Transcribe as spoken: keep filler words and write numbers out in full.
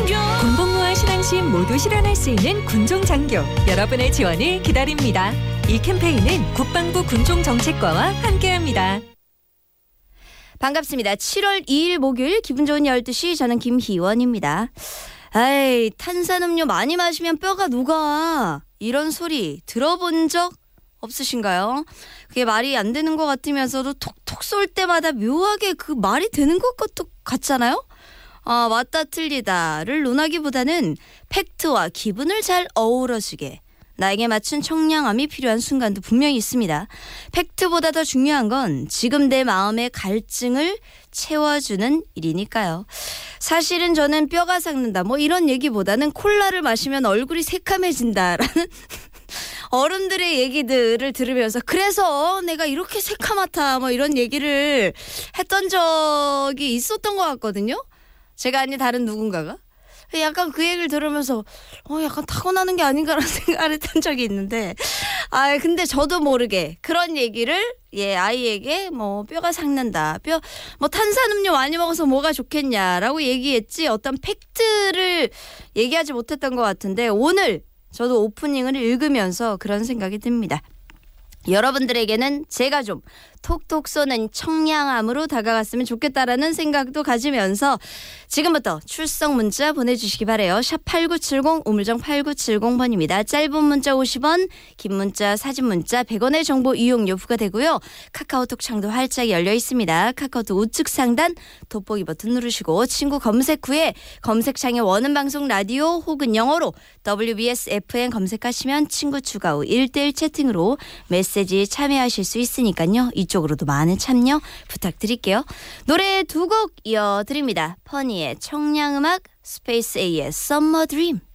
군복무와 신앙심 모두 실현할 수 있는 군종장교, 여러분의 지원을 기다립니다. 이 캠페인은 국방부 군종정책과와 함께합니다. 반갑습니다. 칠월 이일 목요일 기분 좋은 열두 시, 저는 김희원입니다. 아이, 탄산음료 많이 마시면 뼈가 녹아, 이런 소리 들어본 적 없으신가요? 그게 말이 안 되는 것 같으면서도 톡톡 쏠 때마다 묘하게 그 말이 되는 것 같잖아요? 아, 맞다 틀리다를 논하기보다는 팩트와 기분을 잘 어우러지게 나에게 맞춘 청량함이 필요한 순간도 분명히 있습니다. 팩트보다 더 중요한 건 지금 내 마음의 갈증을 채워주는 일이니까요. 사실은 저는 뼈가 삭는다 뭐 이런 얘기보다는 콜라를 마시면 얼굴이 새카매진다라는 어른들의 얘기들을 들으면서 그래서 내가 이렇게 새카맣다 뭐 이런 얘기를 했던 적이 있었던 것 같거든요. 제가 아닌 다른 누군가가. 약간 그 얘기를 들으면서 어 약간 타고나는 게 아닌가라는 생각을 했던 적이 있는데, 아 근데 저도 모르게 그런 얘기를 예 아이에게 뭐 뼈가 삭는다, 뼈 뭐 탄산음료 많이 먹어서 뭐가 좋겠냐라고 얘기했지 어떤 팩트를 얘기하지 못했던 것 같은데, 오늘 저도 오프닝을 읽으면서 그런 생각이 듭니다. 여러분들에게는 제가 좀 톡톡 쏘는 청량함으로 다가갔으면 좋겠다라는 생각도 가지면서 지금부터 출석 문자 보내주시기 바래요. 샵 팔구칠공, 우물정 팔구칠공 번입니다. 짧은 문자 오십 원, 긴 문자 사진 문자 백 원의 정보 이용료 부과되고요. 카카오톡 창도 활짝 열려 있습니다. 카카오톡 우측 상단 돋보기 버튼 누르시고 친구 검색 후에 검색창에 원음 방송 라디오 혹은 영어로 더블유비에스 에프엠 검색하시면 친구 추가 후 일 대일 채팅으로 메시지 참여하실 수 있으니까요. 이쪽으로도 많은 참여 부탁드릴게요. 노래 두 곡 이어드립니다. 퍼니의 청량음악, 스페이스 A의 Summer Dream.